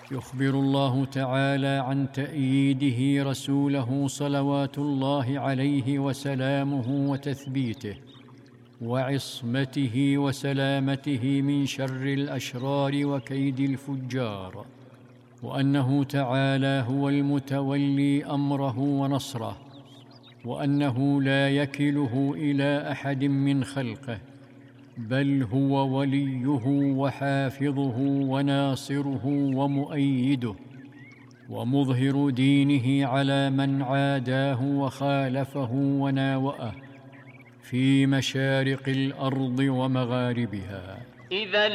يخبر الله تعالى عن تأييده رسوله صلوات الله عليه وسلامه وتثبيته وعصمته وسلامته من شر الأشرار وكيد الفجار، وأنه تعالى هو المتولي أمره ونصره، وأنه لا يكله إلى أحد من خلقه، بل هو وليه وحافظه وناصره ومؤيده ومظهر دينه على من عاداه وخالفه وناوأه في مشارق الأرض ومغاربها. إذا